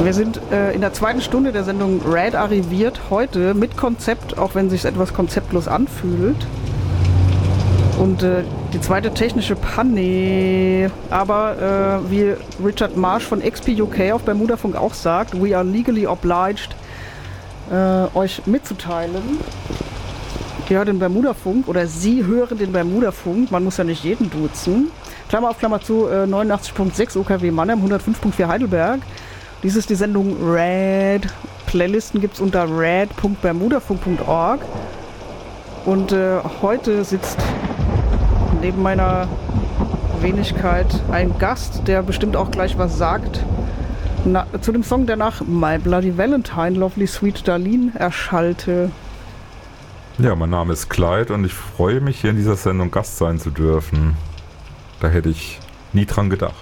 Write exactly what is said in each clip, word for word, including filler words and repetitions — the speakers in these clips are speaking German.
Wir sind äh, in der zweiten Stunde der Sendung Red arriviert, heute mit Konzept, auch wenn es sich etwas konzeptlos anfühlt. Und äh, die zweite technische Panne, aber äh, wie Richard Marsh von X P U K auf Bermudafunk auch sagt, we are legally obliged, äh, euch mitzuteilen. Ihr hört den Bermudafunk oder Sie hören den Bermudafunk, man muss ja nicht jeden duzen. Klammer auf Klammer zu, äh, neunundachtzig Komma sechs U K W Mannheim, hundertfünf Komma vier Heidelberg. Dies ist die Sendung Red. Playlisten gibt es unter red punkt bermudafunk punkt org. Und äh, heute sitzt neben meiner Wenigkeit ein Gast, der bestimmt auch gleich was sagt. Na, zu dem Song, der nach My Bloody Valentine, Lovely Sweet Darlene erschallte. Ja, mein Name ist Clyde und ich freue mich, hier in dieser Sendung Gast sein zu dürfen. Da hätte ich nie dran gedacht.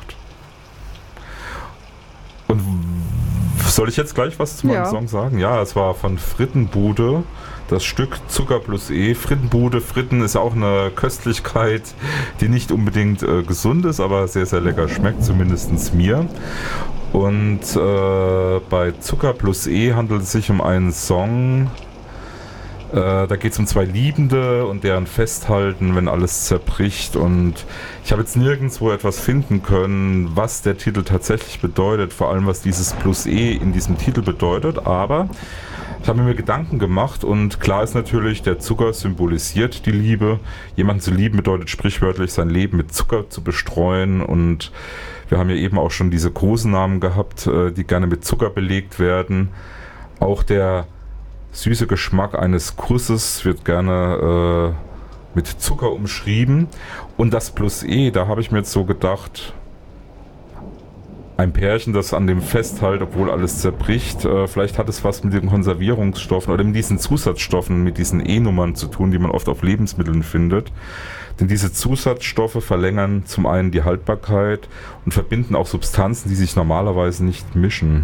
Und soll ich jetzt gleich was zu meinem ja. Song sagen? Ja, es war von Frittenbude, das Stück Zucker plus E. Frittenbude, Fritten ist auch eine Köstlichkeit, die nicht unbedingt äh, gesund ist, aber sehr, sehr lecker schmeckt, zumindest mir. Und äh, bei Zucker plus E handelt es sich um einen Song, Äh, da geht es um zwei Liebende und deren Festhalten, wenn alles zerbricht. Und ich habe jetzt nirgendwo etwas finden können, was der Titel tatsächlich bedeutet, vor allem was dieses Plus E in diesem Titel bedeutet. Aber ich habe mir Gedanken gemacht und klar ist natürlich, der Zucker symbolisiert die Liebe. Jemanden zu lieben bedeutet sprichwörtlich, sein Leben mit Zucker zu bestreuen. Und wir haben ja eben auch schon diese Kosenamen gehabt, äh, die gerne mit Zucker belegt werden. Auch der süße Geschmack eines Kusses wird gerne äh, mit Zucker umschrieben. Und das Plus E, da habe ich mir jetzt so gedacht, ein Pärchen, das an dem festhält, obwohl alles zerbricht, äh, vielleicht hat es was mit den Konservierungsstoffen oder mit diesen Zusatzstoffen, mit diesen E-Nummern zu tun, die man oft auf Lebensmitteln findet. Denn diese Zusatzstoffe verlängern zum einen die Haltbarkeit und verbinden auch Substanzen, die sich normalerweise nicht mischen.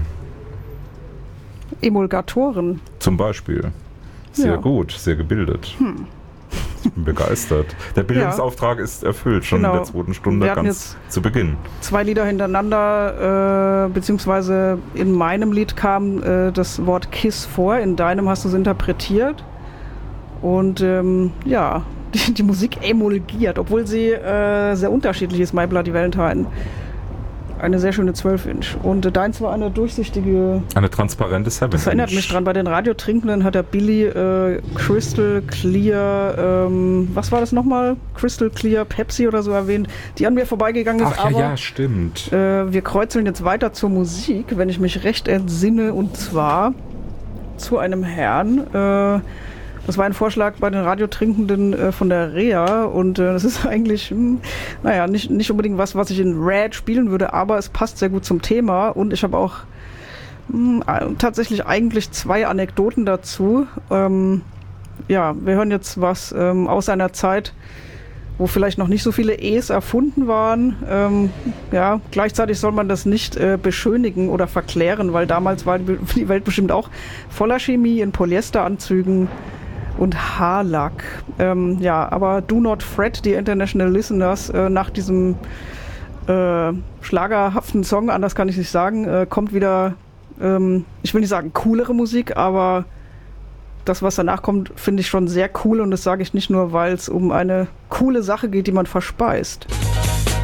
Emulgatoren. Zum Beispiel. Sehr ja. gut, sehr gebildet. Hm. Ich bin begeistert. Der Bildungsauftrag ja. ist erfüllt, schon genau. in der zweiten Stunde ganz zu Beginn. Zwei Lieder hintereinander, äh, beziehungsweise in meinem Lied kam äh, das Wort Kiss vor, in deinem hast du es interpretiert. Und ähm, ja, die, die Musik emulgiert, obwohl sie äh, sehr unterschiedlich ist, My Bloody Valentine. Eine sehr schöne zwölf Inch. Und äh, deins war eine durchsichtige... Eine transparente seven Inch. Das erinnert mich dran. Bei den Radiotrinkenden hat der Billy äh, Crystal Clear, ähm, was war das nochmal? Crystal Clear Pepsi oder so erwähnt, die an mir vorbeigegangen ist. Ach ja, aber, ja, stimmt. Äh, wir kreuzeln jetzt weiter zur Musik, wenn ich mich recht entsinne, und zwar zu einem Herrn, äh, das war ein Vorschlag bei den Radiotrinkenden äh, von der Rea und äh, das ist eigentlich, mh, naja, nicht, nicht unbedingt was, was ich in Red spielen würde, aber es passt sehr gut zum Thema und ich habe auch mh, tatsächlich eigentlich zwei Anekdoten dazu. Ähm, ja, wir hören jetzt was ähm, aus einer Zeit, wo vielleicht noch nicht so viele E's erfunden waren. Ähm, ja, gleichzeitig soll man das nicht äh, beschönigen oder verklären, weil damals war die, die Welt bestimmt auch voller Chemie in Polyesteranzügen und Haarlack. Ähm, ja, aber do not fret, die International Listeners, äh, nach diesem äh, schlagerhaften Song, anders kann ich nicht sagen, äh, kommt wieder, ähm, ich will nicht sagen coolere Musik, aber das, was danach kommt, finde ich schon sehr cool und das sage ich nicht nur, weil es um eine coole Sache geht, die man verspeist.